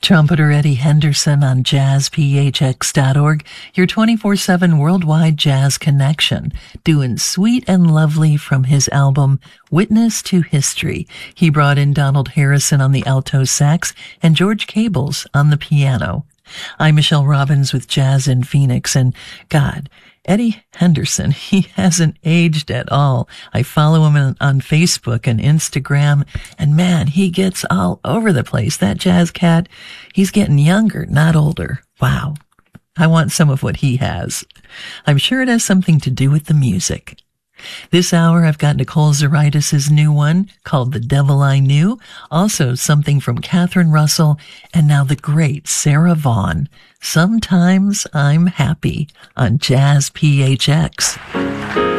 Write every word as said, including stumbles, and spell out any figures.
Trumpeter Eddie Henderson on jazz p h x dot org, your twenty-four seven worldwide jazz connection, doing Sweet and Lovely from his album Witness to History. He brought in Donald Harrison on the alto sax and George Cables on the piano. I'm Michelle Robbins with Jazz in Phoenix, and God, Eddie Henderson, he hasn't aged at all. I follow him on, on Facebook and Instagram, and man, he gets all over the place. That jazz cat, he's getting younger, not older. Wow. I want some of what he has. I'm sure it has something to do with the music. This hour, I've got Nicole Zaritis' new one called The Devil I Knew, also something from Catherine Russell, and now the great Sarah Vaughan. Sometimes I'm Happy on Jazz P H X.